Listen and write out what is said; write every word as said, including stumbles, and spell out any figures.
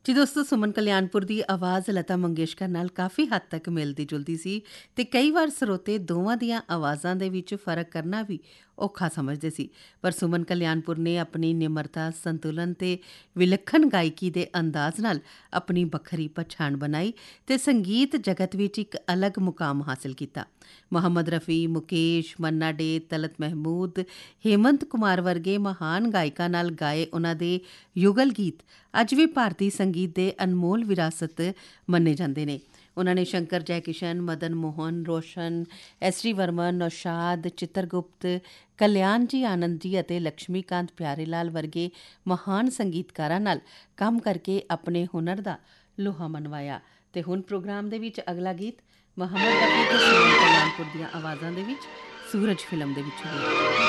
ਜੀ ਦੋਸਤੋ, ਸੁਮਨ ਕਲਿਆਣਪੁਰ ਦੀ ਆਵਾਜ਼ ਲਤਾ ਮੰਗੇਸ਼ਕਰ ਨਾਲ ਕਾਫੀ ਹੱਦ ਤੱਕ ਮਿਲਦੀ ਜੁਲਦੀ ਸੀ ਤੇ ਕਈ ਵਾਰ ਸਰੋਤੇ ਦੋਵਾਂ ਦੀਆਂ ਆਵਾਜ਼ਾਂ ਦੇ ਵਿੱਚ ਫਰਕ ਕਰਨਾ ਵੀ ਔਖਾ ਸਮਝਦੇ ਸੀ। ਪਰ ਸੁਮਨ ਕਲਿਆਣਪੁਰ ਨੇ ਆਪਣੀ ਨਿਮਰਤਾ, ਸੰਤੁਲਨ ਤੇ ਵਿਲੱਖਣ ਗਾਇਕੀ ਦੇ ਅੰਦਾਜ਼ ਨਾਲ ਆਪਣੀ ਵੱਖਰੀ ਪਛਾਣ ਬਣਾਈ ਤੇ ਸੰਗੀਤ ਜਗਤ ਵਿੱਚ ਇੱਕ ਅਲੱਗ ਮੁਕਾਮ ਹਾਸਿਲ ਕੀਤਾ। ਮੁਹੰਮਦ ਰਫੀ, ਮੁਕੇਸ਼, ਮੰਨਾ ਡੇ, ਤਲਤ ਮਹਿਮੂਦ, ਹੇਮੰਤ ਕੁਮਾਰ ਵਰਗੇ ਮਹਾਨ ਗਾਇਕਾਂ ਨਾਲ ਗਾਏ ਉਹਨਾਂ ਦੇ ਯੁਗਲ ਗੀਤ ਅੱਜ ਵੀ ਭਾਰਤੀ ਸੰਗੀਤ ਦੇ ਅਨਮੋਲ ਵਿਰਾਸਤ ਮੰਨੇ ਜਾਂਦੇ ਨੇ। ਉਹਨਾਂ ਨੇ ਸ਼ੰਕਰ ਜੈਕਿਸ਼ਨ, ਮਦਨ ਮੋਹਨ, ਰੋਸ਼ਨ, ਐਸ ਡੀ ਵਰਮਨ, ਨੌਸ਼ਾਦ, ਚਿੱਤਰਗੁਪਤ, ਕਲਿਆਣ ਜੀ ਆਨੰਦ ਜੀ ਅਤੇ ਲਕਸ਼ਮੀਕਾਂਤ ਪਿਆਰੇਲਾਲ ਵਰਗੇ ਮਹਾਨ ਸੰਗੀਤਕਾਰਾਂ ਨਾਲ ਕੰਮ ਕਰਕੇ ਆਪਣੇ ਹੁਨਰ ਦਾ ਲੋਹਾ ਮਨਵਾਇਆ। ਤੇ ਹੁਣ ਪ੍ਰੋਗਰਾਮ ਦੇ ਵਿੱਚ ਅਗਲਾ ਗੀਤ ਮੁਹੰਮਦ ਰਫੀ ਤੇ ਸੁਮਨ ਕਲਿਆਣਪੁਰ ਦੀਆਂ ਆਵਾਜ਼ਾਂ ਦੇ ਵਿੱਚ ਸੂਰਜ ਫਿਲਮ ਦੇ ਵਿੱਚ ਹੋਇਆ।